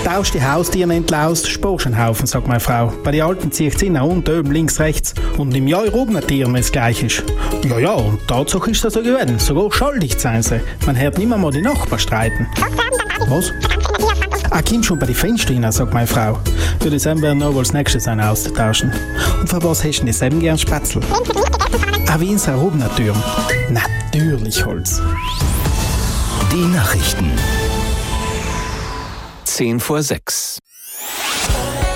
Tausch die Haustiere entlaust, sparst einen Haufen, sagt meine Frau. Bei den Alten zieht sie nach unten, oben, links, rechts. Und im Jahr oben Tieren, wenn es gleich ist. Ja, und Tatsache ist das so gewesen. Sogar schuldig sein sie. Man hört nicht mehr mal die Nachbarn streiten. Was? Komm schon bei den Fenstern rein, sagt meine Frau. Für das werden wir noch als nächstes einen austauschen. Und für was hast du denn selben gern Spätzle? Wie in seiner Rubner Tür. Natürlich Holz. Die Nachrichten. 5:50.